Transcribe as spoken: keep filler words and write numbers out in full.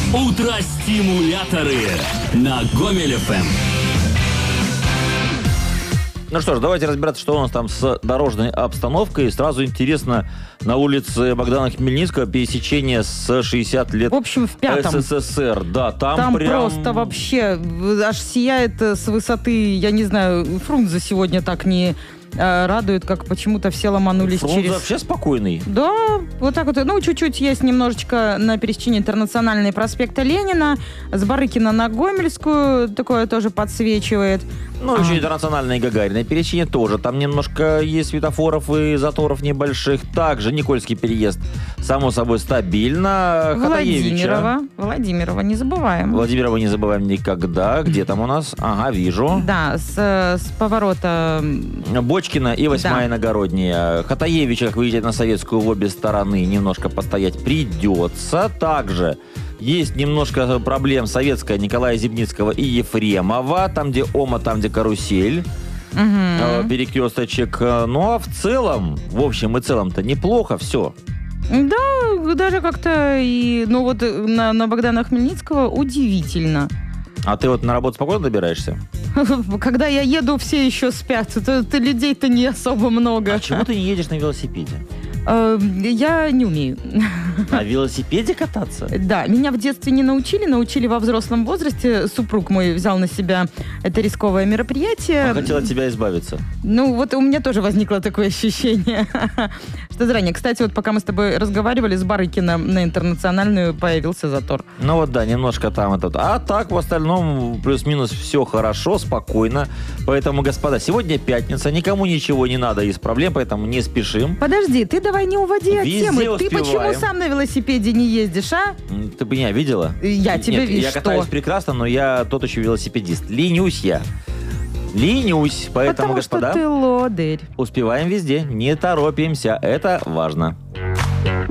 Утро-стимуляторы на Гомель эф эм. Ну что ж, давайте разбираться, что у нас там с дорожной обстановкой. Сразу интересно, на улице Богдана Хмельницкого пересечение с шестьдесят лет В общем, в пятом. эс эс эс эр. Да, там, Там прям... просто вообще аж сияет с высоты, я не знаю, Фрунзе сегодня так не э, радует, как почему-то все ломанулись Фрунзе через... вообще спокойный. Да, вот так вот. Ну, чуть-чуть есть немножечко на пересечении Интернациональной проспекта Ленина, с Барыкина на Гомельскую, такое тоже подсвечивает. Ну, А. еще интернациональное и Гагариное пересечение тоже. Там немножко есть светофоров и заторов небольших. Также Никольский переезд, само собой, стабильно. Владимирова. Владимирова, не забываем. Владимирова не забываем никогда. Где там у нас? Ага, вижу. Да, с, с поворота... Бочкина и восьмая Да. Иногородняя. Хатаевича, как выезжать на Советскую в обе стороны, немножко постоять придется. Также есть немножко проблем Советская, Николая Зибницкого и Ефремова. Там, где Ома, там, где Карусель. Угу. Э, перекресточек. Ну, а в целом, в общем и целом-то неплохо все. Да, даже как-то и... Ну, вот на, на Богдана Хмельницкого удивительно. А ты вот на работу спокойно добираешься? Когда я еду, все еще спят. То, то людей-то не особо много. А чему ты не едешь на велосипеде? Э, Я не умею. На велосипеде кататься? Да, меня в детстве не научили, научили во взрослом возрасте. Супруг мой взял на себя это рисковое мероприятие. Он хотел от тебя избавиться. Ну, вот у меня тоже возникло такое ощущение, что заранее. Кстати, вот пока мы с тобой разговаривали, с Барыкина на Интернациональную появился затор. Ну вот да, немножко там этот. А так в остальном плюс-минус все хорошо, спокойно. Поэтому, господа, сегодня пятница, никому ничего не надо из проблем, поэтому не спешим. Подожди, ты давай не уводи от Везде темы. Ты успеваем. почему сам на велосипеде не ездишь, а? М, Ты бы меня видела? Я тебя Нет, вижу. я катаюсь Что? прекрасно, но я тот еще велосипедист. Ленюсь я. Ленюсь. Поэтому, Потому господа, что ты лодырь. успеваем везде, не торопимся. Это важно.